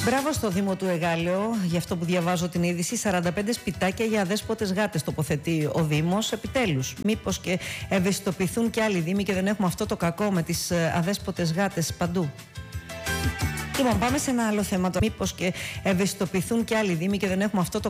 Μπράβο στο Δήμο του Εγάλεο για αυτό που διαβάζω την είδηση. 45 σπιτάκια για αδέσποτες γάτες τοποθετεί ο Δήμος. Επιτέλους, μήπως και ευαισθητοποιηθούν και άλλοι Δήμοι και δεν έχουμε αυτό το κακό με τις αδέσποτες γάτες παντού. Λοιπόν, πάμε σε ένα άλλο θέμα. Μήπως και ευαισθητοποιηθούν και άλλοι Δήμοι και δεν έχουμε αυτό το